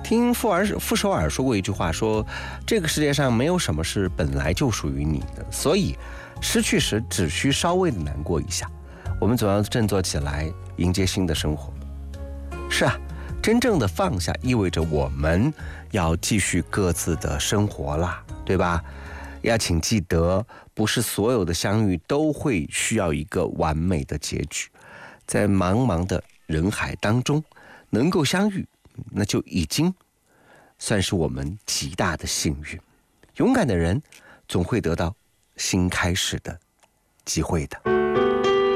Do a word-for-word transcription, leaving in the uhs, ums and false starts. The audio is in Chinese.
听傅尔傅首尔说过一句话，说这个世界上没有什么是本来就属于你的，所以失去时只需稍微的难过一下，我们总要振作起来，迎接新的生活。是啊，真正的放下意味着我们要继续各自的生活啦，对吧？要请记得，不是所有的相遇都会需要一个完美的结局，在茫茫的人海当中能够相遇，那就已经算是我们极大的幸运。勇敢的人总会得到新开始的机会的。